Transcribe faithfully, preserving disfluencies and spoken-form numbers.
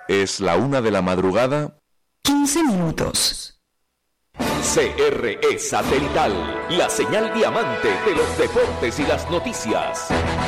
Es la una de la madrugada. quince minutos. C R E Satelital, la señal diamante de los deportes y las noticias.